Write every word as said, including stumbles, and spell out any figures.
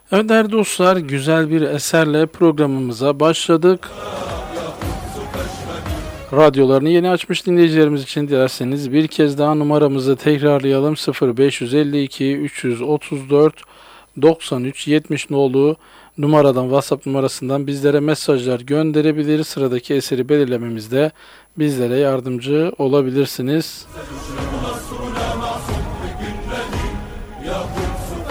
Evet değerli dostlar, güzel bir eserle programımıza başladık. Radyolarını yeni açmış dinleyicilerimiz için dilerseniz bir kez daha numaramızı tekrarlayalım. sıfır beş elli iki üç yüz otuz dört doksan üç yetmiş nolu numaradan, WhatsApp numarasından bizlere mesajlar gönderebilir. Sıradaki eseri belirlememizde bizlere yardımcı olabilirsiniz.